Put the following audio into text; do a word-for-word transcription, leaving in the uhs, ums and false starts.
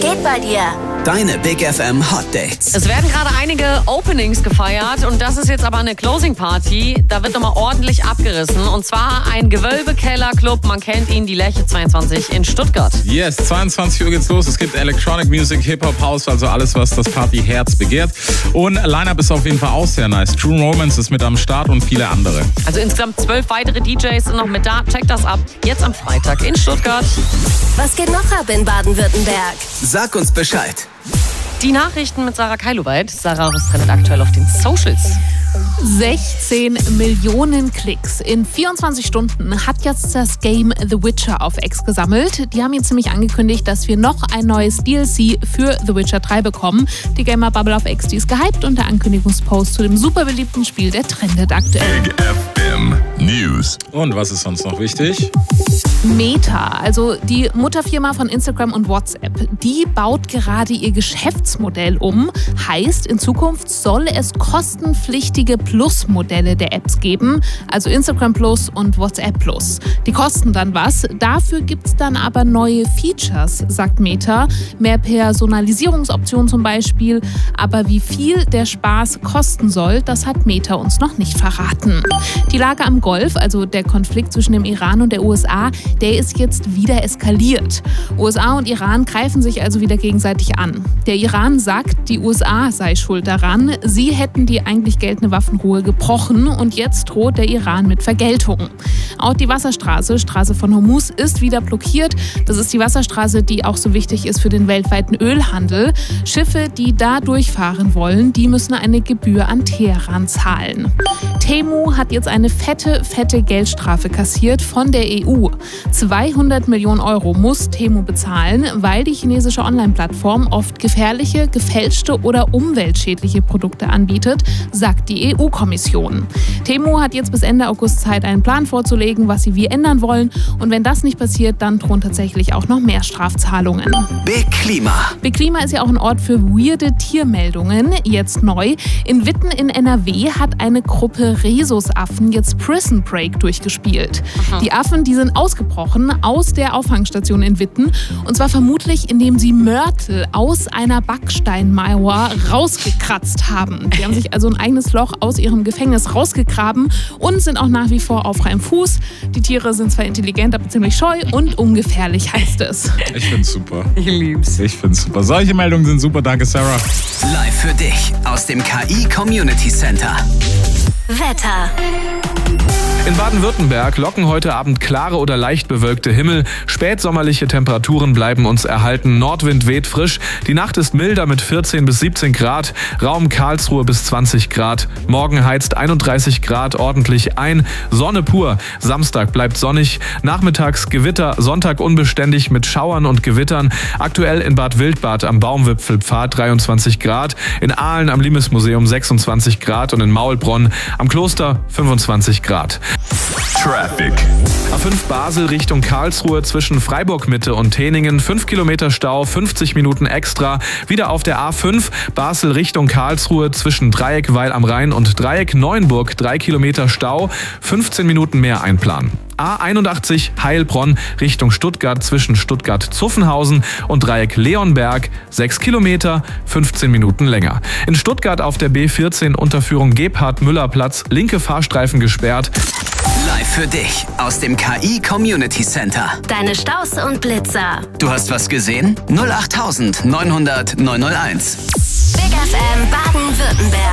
geht bei dir? Deine Big F M Hot Dates. Es werden gerade einige Openings gefeiert und das ist jetzt aber eine Closing Party. Da wird nochmal ordentlich abgerissen und zwar ein Gewölbekeller-Club. Man kennt ihn, die Lerche zweiundzwanzig in Stuttgart. Yes, zweiundzwanzig Uhr geht's los. Es gibt Electronic Music, Hip-Hop, House, also alles, was das Partyherz begehrt. Und Line-Up ist auf jeden Fall auch sehr nice. True Romance ist mit am Start und viele andere. Also insgesamt zwölf weitere D Js sind noch mit da. Checkt das ab. Jetzt am Freitag in Stuttgart. Was geht noch ab in Baden-Württemberg? Sag uns Bescheid. Die Nachrichten mit Sarah Keiloweit. Sarah, was trendet aktuell auf den Socials? sechzehn Millionen Klicks. In vierundzwanzig Stunden hat jetzt das Game The Witcher auf X gesammelt. Die haben jetzt ziemlich angekündigt, dass wir noch ein neues D L C für The Witcher drei bekommen. Die Gamer-Bubble auf X, die ist gehypt und der Ankündigungspost zu dem super beliebten Spiel, der trendet aktuell. Big F M News. Und was ist sonst noch wichtig? Meta, also die Mutterfirma von Instagram und WhatsApp, die baut gerade ihr Geschäftsmodell um. Heißt, in Zukunft soll es kostenpflichtige Plus-Modelle der Apps geben, also Instagram Plus und WhatsApp Plus. Die kosten dann was, dafür gibt es dann aber neue Features, sagt Meta. Mehr Personalisierungsoptionen zum Beispiel, aber wie viel der Spaß kosten soll, das hat Meta uns noch nicht verraten. Die Lage am Golf, also der Konflikt zwischen dem Iran und der U S A, der ist jetzt wieder eskaliert. U S A und Iran greifen sich also wieder gegenseitig an. Der Iran sagt, die U S A sei schuld daran. Sie hätten die eigentlich geltende Waffenruhe gebrochen und jetzt droht der Iran mit Vergeltung. Auch die Wasserstraße, Straße von Hormuz, ist wieder blockiert. Das ist die Wasserstraße, die auch so wichtig ist für den weltweiten Ölhandel. Schiffe, die da durchfahren wollen, die müssen eine Gebühr an Teheran zahlen. Temu hat jetzt eine fette, fette Geldstrafe kassiert von der E U. zweihundert Millionen Euro muss Temu bezahlen, weil die chinesische Online-Plattform oft gefährliche, gefälschte oder umweltschädliche Produkte anbietet, sagt die E U-Kommission. Temu hat jetzt bis Ende August Zeit, einen Plan vorzulegen, was sie wie ändern wollen. Und wenn das nicht passiert, dann drohen tatsächlich auch noch mehr Strafzahlungen. Big Klima. Big Klima ist ja auch ein Ort für weirde Tiermeldungen. Jetzt neu. In Witten in N R W hat eine Gruppe Rhesusaffen jetzt Prison Break durchgespielt. Aha. Die Affen, die sind ausgebrochen aus der Auffangstation in Witten. Und zwar vermutlich, indem sie Mörtel aus einer Backsteinmauer rausgekratzt haben. Die haben sich also ein eigenes Loch aus ihrem Gefängnis rausgegraben und sind auch nach wie vor auf freiem Fuß. Die Tiere sind zwar intelligent, aber ziemlich scheu und ungefährlich, heißt es. Ich find's super. Ich lieb's. Ich find's super. Solche Meldungen sind super. Danke, Sarah. Live für dich aus dem K I Community Center. Wetter. In Baden-Württemberg locken heute Abend klare oder leicht bewölkte Himmel. Spätsommerliche Temperaturen bleiben uns erhalten. Nordwind weht frisch. Die Nacht ist milder mit vierzehn bis siebzehn Grad. Raum Karlsruhe bis zwanzig Grad. Morgen heizt einunddreißig Grad ordentlich ein. Sonne pur. Samstag bleibt sonnig. Nachmittags Gewitter. Sonntag unbeständig mit Schauern und Gewittern. Aktuell in Bad Wildbad am Baumwipfelpfad dreiundzwanzig Grad. In Aalen am Limesmuseum sechsundzwanzig Grad und in Maulbronn am Kloster fünfundzwanzig Grad. Traffic. A fünf Basel Richtung Karlsruhe zwischen Freiburg Mitte und Teningen. fünf Kilometer Stau, fünfzig Minuten extra. Wieder auf der A fünf Basel Richtung Karlsruhe zwischen Dreieck Weil am Rhein und Dreieck Neuenburg. drei Kilometer Stau, fünfzehn Minuten mehr einplanen. A einundachtzig Heilbronn Richtung Stuttgart zwischen Stuttgart-Zuffenhausen und Dreieck Leonberg. sechs Kilometer, fünfzehn Minuten länger. In Stuttgart auf der B vierzehn Unterführung Gebhard-Müller-Platz. Linke Fahrstreifen gesperrt. Live für dich aus dem K I Community Center. Deine Staus und Blitzer. Du hast was gesehen? null acht neunhundert neunhundert neunhunderteins. Big F M Baden-Württemberg.